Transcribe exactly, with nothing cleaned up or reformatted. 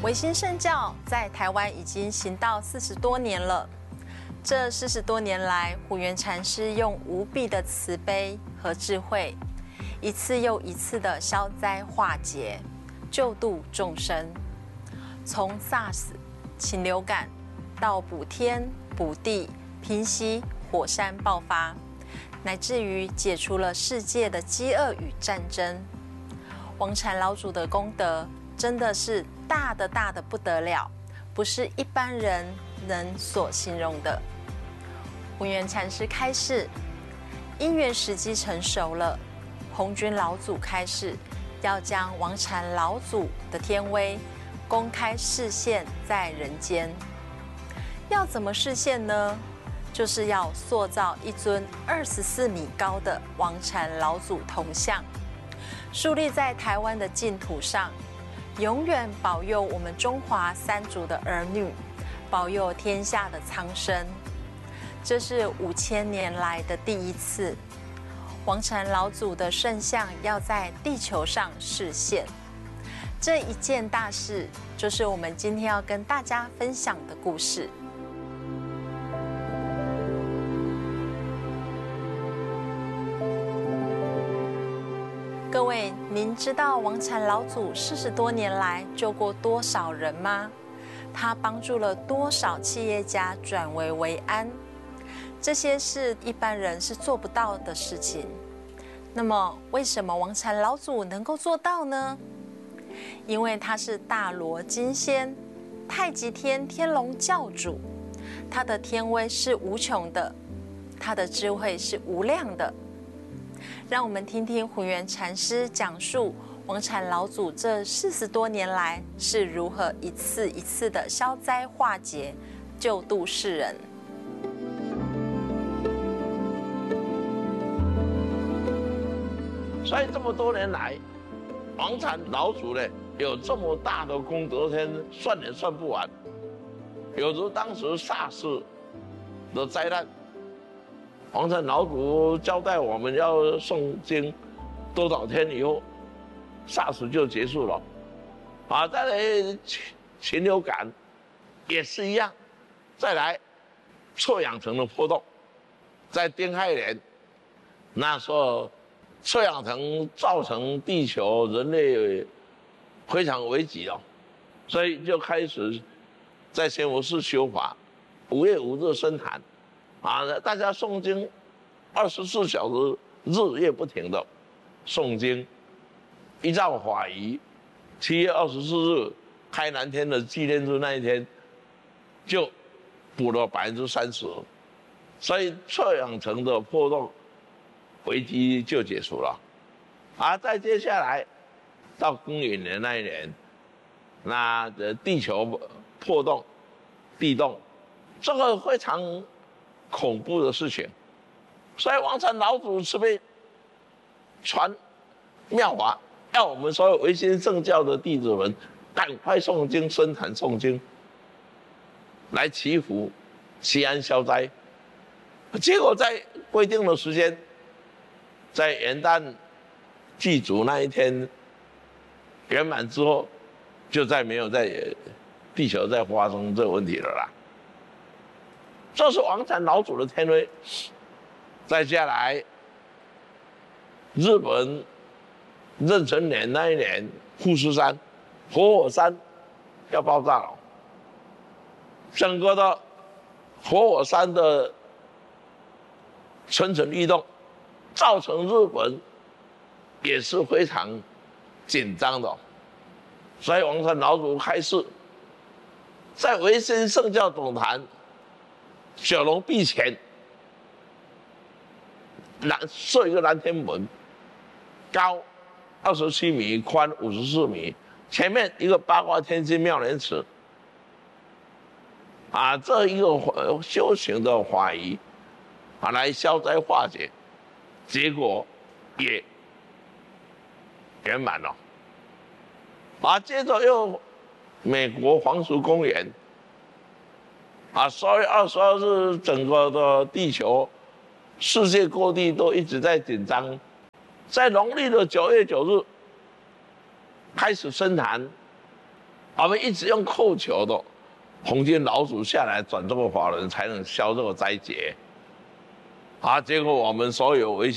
维新圣教在台湾已经行道四十多年了。这四十多年来，虎元禅师用无比的慈悲和智慧，一次又一次的消灾化解，救度众生。从 SARS、禽流感到补天、补地、平息火山爆发，乃至于解除了世界的饥饿与战争。王禅老祖的功德真的是大的大的不得了，不是一般人能所形容的。虎元禅师开示，因缘时机成熟了，红军老祖开示，要将王禅老祖的天威公开示现在人间。要怎么示现呢？就是要塑造一尊二十四米高的王禅老祖铜像，树立在台湾的净土上，永远保佑我们中华三族的儿女，保佑天下的苍生。这是五千年来的第一次，王禅老祖的圣像要在地球上示现。这一件大事，就是我们今天要跟大家分享的故事。各位，您知道王禅老祖四十多年来救过多少人吗？他帮助了多少企业家转危为安？这些是一般人是做不到的事情。那么，为什么王禅老祖能够做到呢？因为他是大罗金仙，太极天天龙教主，他的天威是无穷的，他的智慧是无量的。让我们听听虎元禅师讲述王禅老祖这四十多年来是如何一次一次的消灾化解、救度世人。 所以这么多年来，王禅老祖呢有这么大的功德天，算也算不完。有如当时SARS的灾难，王禅老祖交代我们要诵经多少天以后 ，SARS 就结束了。啊，再来禽流感也是一样，再来臭氧层的破洞，在丁亥年那时候。臭氧层造成地球人类非常危急哦，所以就开始在仙佛寺修法，五月五日生坛，啊，大家诵经二十四小时日夜不停的诵经，依照法仪，七月二十四日开南天的纪念日那一天，就补了百分之三十，所以臭氧层的破洞。危机就结束了，啊，再接下来到庚寅年那一年，那的地球破洞、地洞，这个非常恐怖的事情，所以王禅老祖慈悲传妙法，要我们所有维新圣教的弟子们赶快诵经、深谈诵经，来祈福、祈安消灾。结果在规定的时间。在元旦祭祖那一天圆满之后，就再没有在地球再发生这个问题了啦。这是王禅老祖的天威。再下来，日本壬辰年那一年，富士山活火山要爆炸了，整个的活火山的蠢蠢欲动。造成日本也是非常紧张的，所以王禅老祖开示，在维新圣教总坛九龙壁前，蓝设一个蓝天门，高二十七米，宽五十四米，前面一个八卦天心妙莲池，啊，这一个修行的法仪，啊，来消灾化解。结果也圆满了，啊，接着又美国黄石公园，啊，十二月二十二日，整个的地球，世界各地都一直在紧张，在农历的九月九日开始生坛， 我们一直用叩求的，红军老祖下来转这个法轮，才能消这个灾劫。啊，结果我们所有维